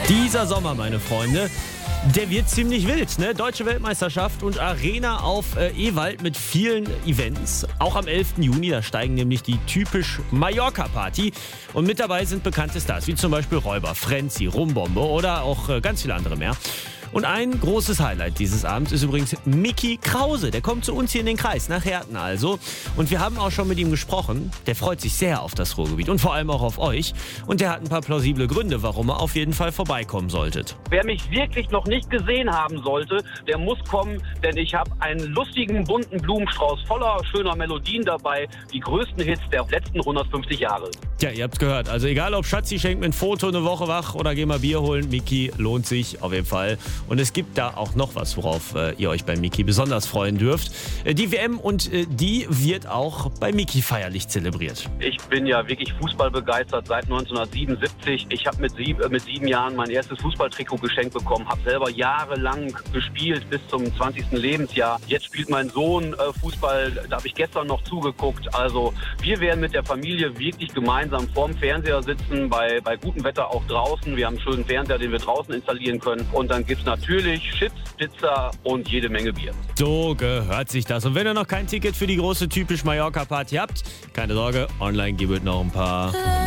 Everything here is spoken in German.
Dieser Sommer, meine Freunde, der wird ziemlich wild, ne? Deutsche Weltmeisterschaft und Arena auf Ewald mit vielen Events. Auch am 11. Juni, da steigen nämlich die typisch Mallorca-Party. Und mit dabei sind bekannte Stars, wie zum Beispiel Räuber, Frenzy, Rumbombe oder auch ganz viele andere mehr. Und ein großes Highlight dieses Abends ist übrigens Micky Krause. Der kommt zu uns hier in den Kreis, nach Herten also. Und wir haben auch schon mit ihm gesprochen. Der freut sich sehr auf das Ruhrgebiet und vor allem auch auf euch. Und der hat ein paar plausible Gründe, warum er auf jeden Fall vorbeikommen solltet. Wer mich wirklich noch nicht gesehen haben sollte, der muss kommen, denn ich habe einen lustigen, bunten Blumenstrauß voller schöner Melodien dabei. Die größten Hits der letzten 150 Jahre. Tja, ihr habt's gehört. Also egal ob Schatzi schenkt mir ein Foto, eine Woche wach oder geh mal Bier holen, Micky lohnt sich auf jeden Fall. Und es gibt da auch noch was, worauf ihr euch bei Micky besonders freuen dürft. Die WM und die wird auch bei Micky feierlich zelebriert. Ich bin ja wirklich fußballbegeistert seit 1977. Ich habe mit 7 Jahren mein erstes Fußballtrikot geschenkt bekommen, habe selber jahrelang gespielt bis zum 20. Lebensjahr. Jetzt spielt mein Sohn Fußball, da habe ich gestern noch zugeguckt. Also wir werden mit der Familie wirklich gemeinsam vorm Fernseher sitzen, bei gutem Wetter auch draußen. Wir haben einen schönen Fernseher, den wir draußen installieren können. Und dann gibt es natürlich Chips, Pizza und jede Menge Bier. So gehört sich das. Und wenn ihr noch kein Ticket für die große typisch Mallorca-Party habt, keine Sorge, online gibt es noch ein paar.